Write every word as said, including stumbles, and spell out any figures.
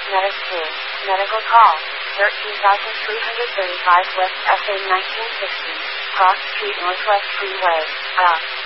Medic two. Medical call. thirteen thousand three hundred thirty-five West S A nineteen sixty. Cross Street Northwest Freeway. Up.